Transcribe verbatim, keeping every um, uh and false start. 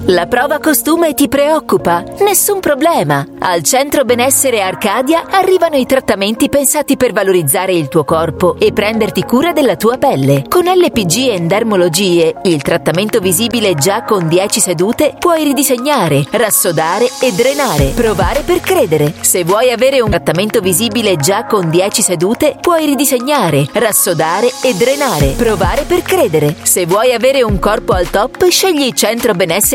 La prova costume ti preoccupa? Nessun problema! Al Centro Benessere Arcadia arrivano i trattamenti pensati per valorizzare il tuo corpo e prenderti cura della tua pelle. Con L P G Endermologie, il trattamento visibile già con dieci sedute, puoi ridisegnare, rassodare e drenare. Provare per credere. Se vuoi avere un trattamento visibile già con dieci sedute, puoi ridisegnare, rassodare e drenare. Provare per credere. Se vuoi avere un corpo al top, scegli Centro Benessere